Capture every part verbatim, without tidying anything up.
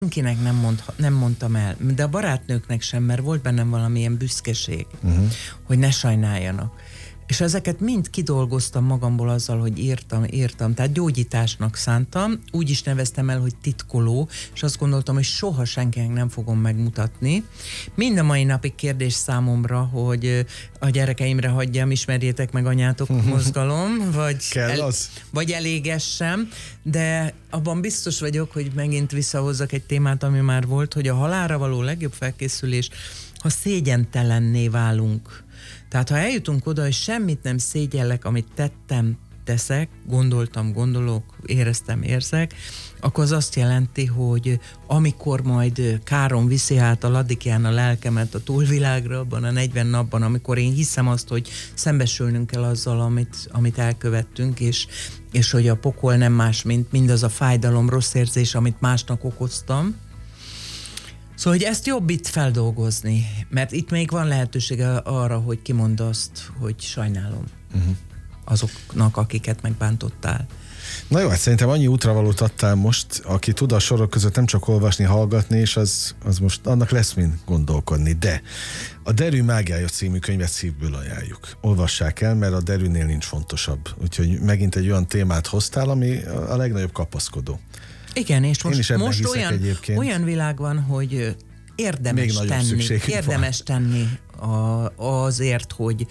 Senkinek nem, mond, nem mondtam el, de a barátnőknek sem, mert volt bennem valamilyen büszkeség, uh-huh. hogy ne sajnáljanak. És ezeket mind kidolgoztam magamból azzal, hogy írtam, írtam. Tehát gyógyításnak szántam, úgy is neveztem el, hogy titkoló, és azt gondoltam, hogy soha senkinek nem fogom megmutatni. Mind a mai napig kérdés számomra, hogy a gyerekeimre hagyjam, ismerjétek meg anyátok mozgalom, vagy, el, vagy elégessem, de abban biztos vagyok, hogy megint visszahozzak egy témát, ami már volt, hogy a halálra való legjobb felkészülés, ha szégyentelenné válunk. Tehát ha eljutunk oda, hogy semmit nem szégyellek, amit tettem, teszek, gondoltam, gondolok, éreztem, érzek, akkor az azt jelenti, hogy amikor majd káron viszi át a ladikján a lelkemet a túlvilágra, abban a negyven napban, amikor én hiszem azt, hogy szembesülnünk kell azzal, amit, amit elkövettünk, és, és hogy a pokol nem más, mint mindaz a fájdalom, rossz érzés, amit másnak okoztam. Szóval, hogy ezt jobb itt feldolgozni, mert itt még van lehetősége arra, hogy kimondd azt, hogy sajnálom uh-huh. azoknak, akiket megbántottál. Na jó, hát szerintem annyi útravalót adtál most, aki tud a sorok között nem csak olvasni, hallgatni, és az, az most annak lesz mind gondolkodni. De a Derű mágiája című könyvet szívből ajánljuk. Olvassák el, mert a Derűnél nincs fontosabb. Úgyhogy megint egy olyan témát hoztál, ami a legnagyobb kapaszkodó. Igen, és most, most olyan, olyan világ van, hogy érdemes tenni, érdemes van. tenni a, azért, hogy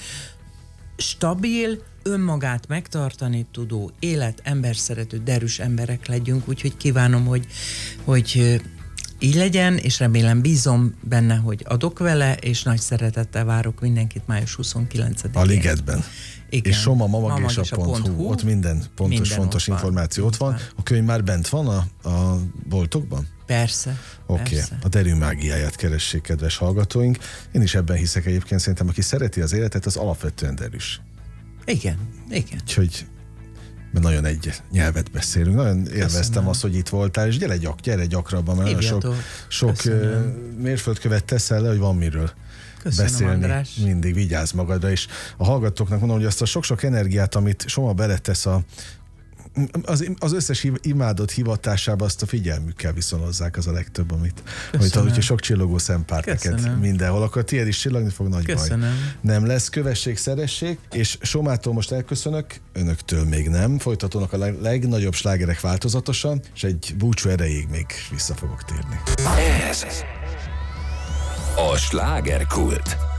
stabil, önmagát megtartani tudó, élet, emberszerető, derűs emberek legyünk, úgyhogy kívánom, hogy, hogy így legyen, és remélem, bízom benne, hogy adok vele, és nagy szeretettel várok mindenkit május huszonkilencedikén. A Ligetben. Igen. És soma mamagisa pont hu, ott minden pontos, minden fontos ott információ ott van. van. A könyv már bent van a, a boltokban? Persze. Oké, okay. A Derű mágiáját keressék, kedves hallgatóink. Én is ebben hiszek egyébként, szerintem aki szereti az életet, az alapvetően derűs. Igen, igen. Úgyhogy nagyon egy nyelvet beszélünk. Nagyon élveztem azt, hogy itt voltál, és gyere, gyak, gyere gyakrabban, mert nagyon sok, sok mérföldkövet teszel le, hogy van miről Köszönöm, beszélni. András. Mindig vigyázz magadra, és a hallgatóknak mondom, hogy azt a sok-sok energiát, amit Soma beletesz a Az, az összes imádott hivatásába, azt a figyelmükkel viszonozzák, az a legtöbb, amit, amit hogy sok csillogó szempárteket Köszönöm. mindenhol, akkor tiéd is csillagni fog, nagy Köszönöm. baj. Nem lesz, kövessék, szeressék, és Somától most elköszönök, önöktől még nem, folytatónak a leg, legnagyobb slágerek változatosan, és egy búcsú erejéig még vissza fogok térni. Ez a Slágerkult.